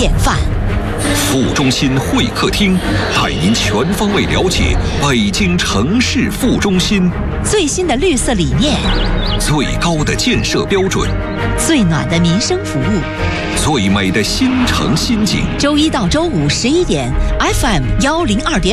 典范。 副中心会客厅，带您全方位了解北京城市副中心最新的绿色理念， 最高的建设标准， 最暖的民生服务， 最美的新城新景。 周一到周五11点 ，FM102.5。